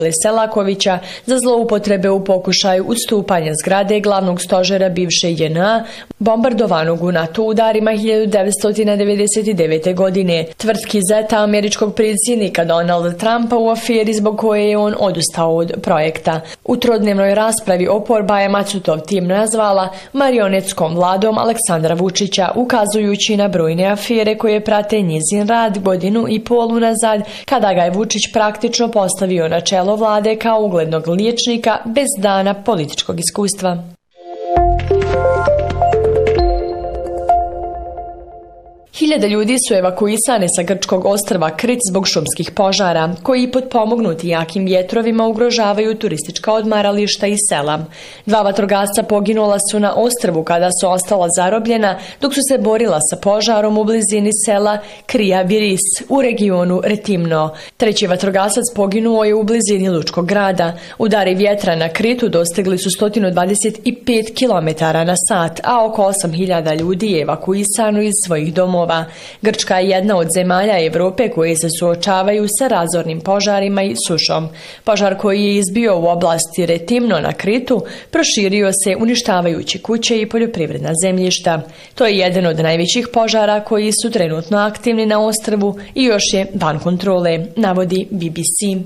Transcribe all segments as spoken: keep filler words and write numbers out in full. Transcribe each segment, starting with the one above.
Selakovića za zloupotrebe u pokušaju ustupanja zgrade glavnog stožera bivše J N A, bombardovanog u NATO udarima hiljadu devetsto devedeset devete. godine, tvrtki zeta američkog predsjednika Donalda Trumpa u aferi zbog koje je on odustao od projekta. U trodnevnoj raspravi oporba je Macutov tim nazvala marionetskom vladom Aleksandra Vučića, ukazujući na brojne afere koje prate njezin rad godinu i pol unazad, kada ga je Vučić praktično postavio na čelo vlade kao uglednog liječnika bez dana političkog iskustva. Hiljade ljudi su evakuisane sa grčkog ostrva Krit zbog šumskih požara, koji potpomognuti jakim vjetrovima ugrožavaju turistička odmarališta i sela. Dva vatrogasca poginula su na ostrvu kada su ostala zarobljena dok su se borila sa požarom u blizini sela Krija Viris u regionu Retimno. Treći vatrogasac poginuo je u blizini lučkog grada. Udari vjetra na Kritu dostigli su sto dvadeset pet kilometara na sat, a oko osam hiljada ljudi je evakuisano iz svojih domova. Grčka je jedna od zemalja Evrope koje se suočavaju sa razornim požarima i sušom. Požar koji je izbio u oblasti Retimno na Kritu proširio se uništavajući kuće i poljoprivredna zemljišta. To je jedan od najvećih požara koji su trenutno aktivni na ostrvu i još je van kontrole, navodi B B C.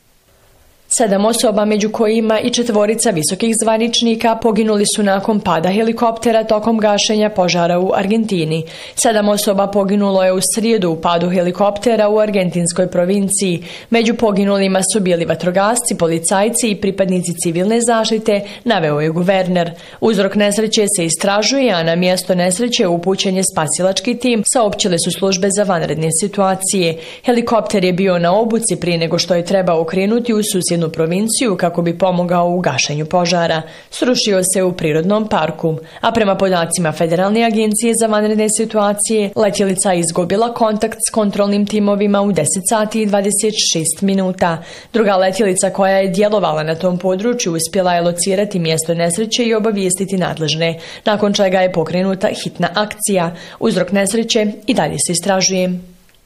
Sedam osoba, među kojima i četvorica visokih zvaničnika, poginuli su nakon pada helikoptera tokom gašenja požara u Argentini. Sedam osoba poginulo je u srijedu u padu helikoptera u argentinskoj provinciji. Među poginulima su bili vatrogasci, policajci i pripadnici civilne zaštite, naveo je guverner. Uzrok nesreće se istražuje, a na mjesto nesreće upućen je spasilački tim, saopćile su službe za vanredne situacije. Helikopter je bio na obuci prije nego što je trebao krenuti u susjednu provinciju kako bi pomogao u gašenju požara. Srušio se u prirodnom parku, a prema podacima Federalne agencije za vanredne situacije, letjelica je izgubila kontakt s kontrolnim timovima u deset sati i dvadeset šest minuta. Druga letjelica koja je djelovala na tom području uspjela je locirati mjesto nesreće i obavijestiti nadležne, nakon čega je pokrenuta hitna akcija. Uzrok nesreće i dalje se istražuje.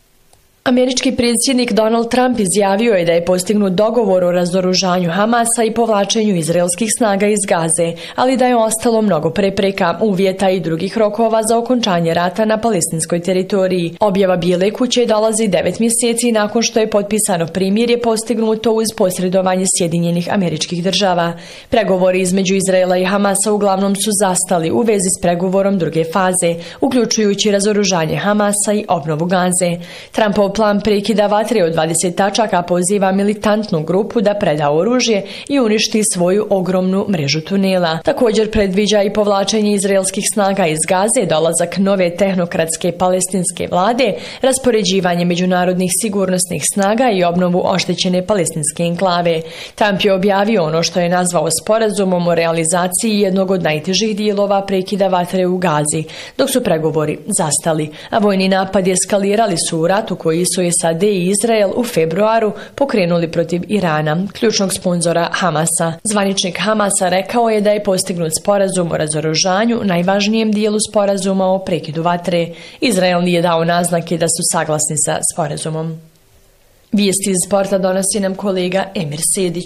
Američki predsjednik Donald Trump izjavio je da je postignut dogovor o razoružanju Hamasa i povlačenju izraelskih snaga iz Gaze, ali da je ostalo mnogo prepreka, uvjeta i drugih rokova za okončanje rata na palestinskoj teritoriji. Objava Bijele kuće dolazi devet mjeseci nakon što je potpisano primirje postignuto uz posredovanje Sjedinjenih Američkih Država. Pregovori između Izraela i Hamasa uglavnom su zastali u vezi s pregovorom druge faze, uključujući razoružanje Hamasa i obnovu Gaze. Trumpov plan prekida vatre od dvadeset tačaka poziva militantnu grupu da preda oružje i uništi svoju ogromnu mrežu tunela. Također predviđa i povlačenje izraelskih snaga iz Gaze, dolazak nove tehnokratske palestinske vlade, raspoređivanje međunarodnih sigurnosnih snaga i obnovu oštećene palestinske enklave. Trump je objavio ono što je nazvao sporazumom o realizaciji jednog od najtežih dijelova prekida vatre u Gazi, dok su pregovori zastali, a vojni napadi eskalirali su u ratu koji su S A D i Izrael u februaru pokrenuli protiv Irana, ključnog sponzora Hamasa. Zvaničnik Hamasa rekao je da je postignut sporazum o razoružanju, najvažnijem dijelu sporazuma o prekidu vatre. Izrael nije dao naznake da su saglasni sa sporazumom. Vijesti iz sporta donosi nam kolega Emir Sedić.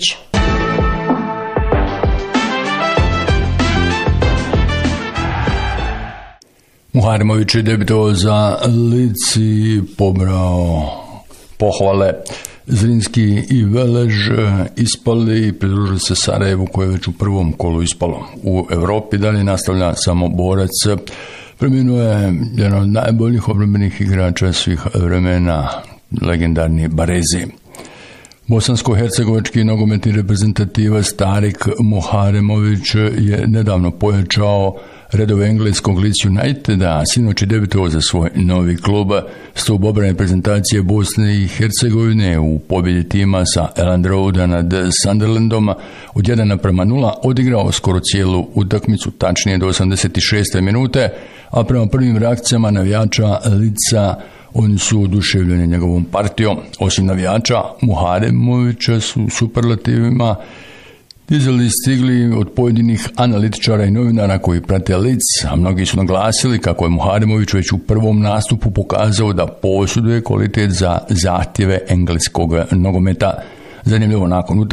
Muharemović je debitovao za Leeds i pobrao pohvale. Zrinski i Velež ispali i pridružili se Sarajevu koje je već u prvom kolu ispalo. U Europi dalje nastavlja Samoborac. Preminuo je jedan od najboljih obrambenih igrača svih vremena, legendarni Barezi. Bosansko-hercegovački nogometni reprezentativac Tarik Muharemović je nedavno pojačao redove engleskog Leeds Uniteda, a sinoć je debitovao za svoj novi klub. Stup obrane reprezentacije Bosne i Hercegovine u pobjedi tima sa Elland Roada nad Sunderlandom od jedan naprema nula odigrao skoro cijelu utakmicu, tačnije do osamdeset šeste minute, a prema prvim reakcijama navijača Leedsa oni su oduševljeni njegovom partijom. Osim navijača Muharemovića su superlativima dizeli stigli od pojedinih analitičara i novinara koji prate Leeds, a mnogi su naglasili kako je Muharemović već u prvom nastupu pokazao da posjeduje kvalitet za zahtjeve engleskog nogometa. Zanimljivo, nakon